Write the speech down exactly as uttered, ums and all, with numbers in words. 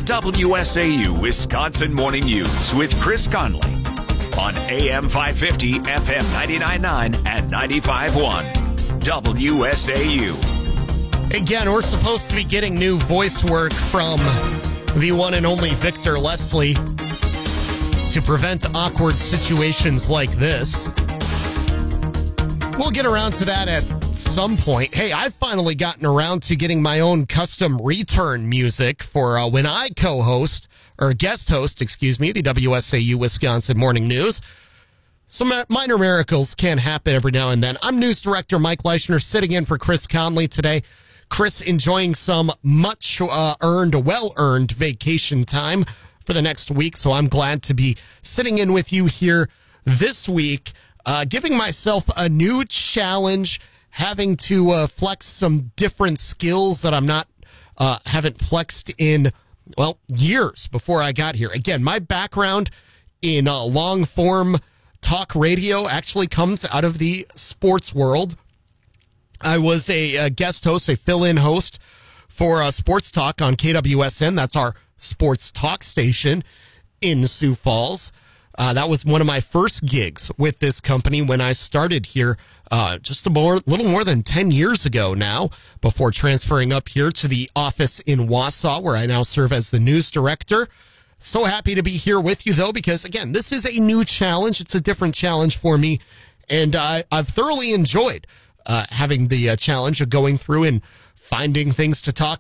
the W S A U Wisconsin Morning News with Chris Conley on A M five fifty, F M ninety-nine point nine, and ninety-five point one W S A U. Again, we're supposed to be getting new voice work from the one and only Victor Leslie to prevent awkward situations like this. We'll get around to that at some point. Hey, I've finally gotten around to getting my own custom return music for uh, when I co-host, or guest host, excuse me, the W S A U Wisconsin Morning News. Some minor miracles can happen every now and then. I'm News Director Mike Leischner, sitting in for Chris Conley today. Chris enjoying some much uh, earned, well-earned vacation time for the next week, so I'm glad to be sitting in with you here this week. Uh, giving myself a new challenge, having to uh, flex some different skills that I'm not, uh, haven't flexed in, well, years before I got here. Again, my background in uh, long-form talk radio actually comes out of the sports world. I was a, a guest host, a fill-in host for uh, Sports Talk on K W S N. That's our sports talk station in Sioux Falls. Uh, that was one of my first gigs with this company when I started here uh, just a more, little more than ten years ago now, before transferring up here to the office in Wausau, where I now serve as the news director. So happy to be here with you, though, because, again, this is a new challenge. It's a different challenge for me, and uh, I've thoroughly enjoyed uh, having the uh, challenge of going through and finding things to talk